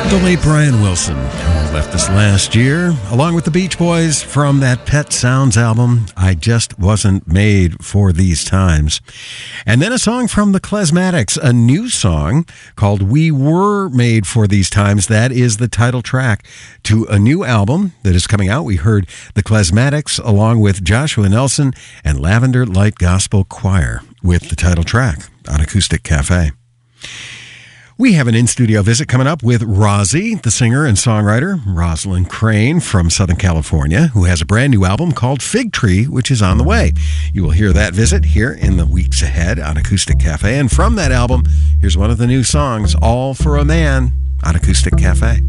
The late Brian Wilson, who left us last year, along with the Beach Boys from that Pet Sounds album, I Just Wasn't Made for These Times. And then a song from the Klezmatics, a new song called We Were Made for These Times. That is the title track to a new album that is coming out. We heard the Klezmatics along with Joshua Nelson and Lavender Light Gospel Choir with the title track on Acoustic Cafe. We have an in-studio visit coming up with Rosie, the singer and songwriter, Rosalind Crane from Southern California, who has a brand new album called Fig Tree, which is on the way. You will hear that visit here in the weeks ahead on Acoustic Cafe. And from that album, here's one of the new songs, All for a Man, on Acoustic Cafe.